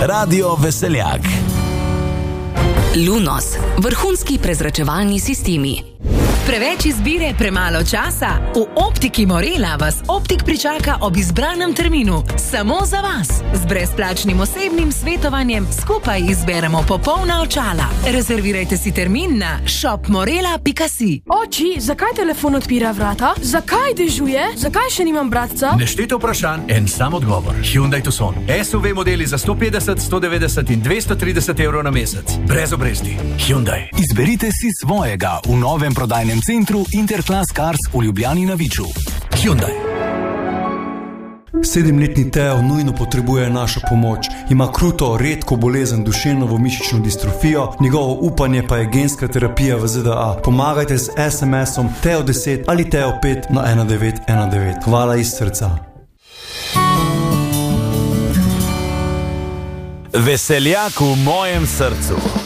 Radio Veseljak. Lunos, vrhunski prezračevalni sistemi. Preveč izbire, premalo časa? V Optiki Morela vas Optik pričaka ob izbranem terminu. Samo za vas. Z brezplačnim osebnim svetovanjem skupaj izberemo popolna očala. Rezervirajte si termin na shopmorela.si. Oči, zakaj telefon odpira vrata? Zakaj dežuje? Zakaj še nimam bratca? Neštete vprašanj, en sam odgovor. Hyundai Tucson. SUV modeli za 150, 190 in 230 evrov na mesec. Brez obresti. Hyundai. Izberite si svojega v novem prodajnem centru Interclass Cars v Ljubljani na Viču. Hyundai. 7-letni Teo nujno potrebuje našo pomoč. Ima kruto, redko bolezen duševno mišično distrofijo, njegovo upanje pa je genska terapija v ZDA. Pomagajte z SMS-om Teo10 ali Teo5 na 1919. Hvala iz srca. Veseljak v mojem srcu.